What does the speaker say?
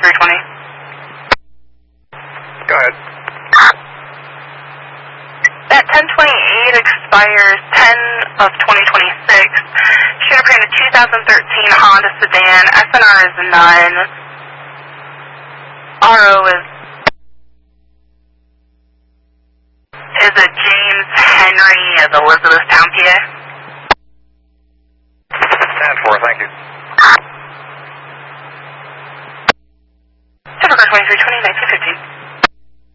2320. Go ahead. That 1028 expires 10 of 2026. Should have been a 2013 Honda sedan. SNR is none. RO is a James Henry of Elizabethtown, PA. 10-4, thank you. Typical 2320, 1950.